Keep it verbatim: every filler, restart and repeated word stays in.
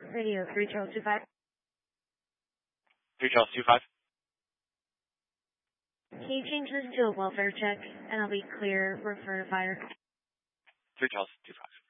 Radio three Charles two five. three Charles two five. Can you change this to a welfare check, and I'll be clear, refer to fire? three Charles two five.